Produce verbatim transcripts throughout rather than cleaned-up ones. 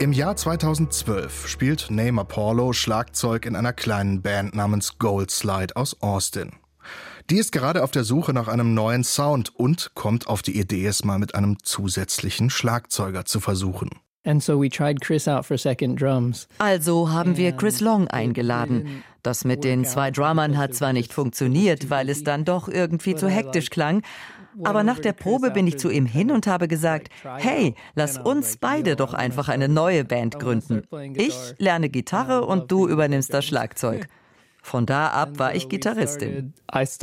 Im Jahr zweitausendzwölf spielt Namer Paulo Schlagzeug in einer kleinen Band namens Gold Slide aus Austin. Die ist gerade auf der Suche nach einem neuen Sound und kommt auf die Idee, es mal mit einem zusätzlichen Schlagzeuger zu versuchen. Also haben wir Chris Long eingeladen. Das mit den zwei Drummern hat zwar nicht funktioniert, weil es dann doch irgendwie zu hektisch klang, aber nach der Probe bin ich zu ihm hin und habe gesagt, hey, lass uns beide doch einfach eine neue Band gründen. Ich lerne Gitarre und du übernimmst das Schlagzeug. Von da ab war ich Gitarristin.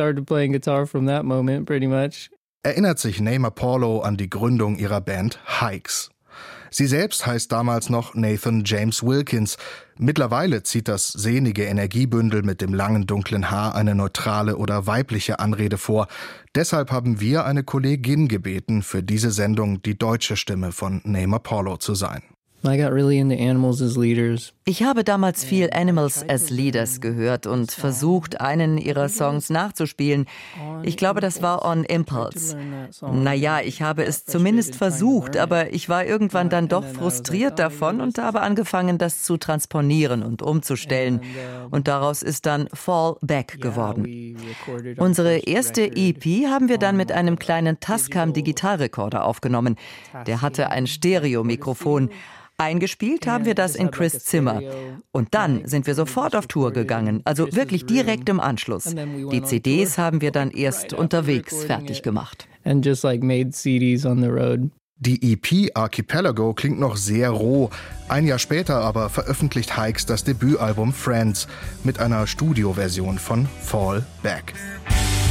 Erinnert sich Namer Paulo an die Gründung ihrer Band Hikes. Sie selbst heißt damals noch Nathan James Wilkins. Mittlerweile zieht das sehnige Energiebündel mit dem langen dunklen Haar eine neutrale oder weibliche Anrede vor. Deshalb haben wir eine Kollegin gebeten, für diese Sendung die deutsche Stimme von Namer Paulo zu sein. Ich habe damals viel Animals as Leaders gehört und versucht, einen ihrer Songs nachzuspielen. Ich glaube, das war On Impulse. Naja, ich habe es zumindest versucht, aber ich war irgendwann dann doch frustriert davon und habe angefangen, das zu transponieren und umzustellen. Und daraus ist dann Fall Back geworden. Unsere erste E P haben wir dann mit einem kleinen Tascam Digitalrekorder aufgenommen. Der hatte ein Stereomikrofon. Eingespielt haben wir das in Chris' Zimmer. Und dann sind wir sofort auf Tour gegangen, also wirklich direkt im Anschluss. Die C Ds haben wir dann erst unterwegs fertig gemacht. Die E P Archipelago klingt noch sehr roh. Ein Jahr später aber veröffentlicht Hikes das Debütalbum Friends mit einer Studioversion von Fall Back.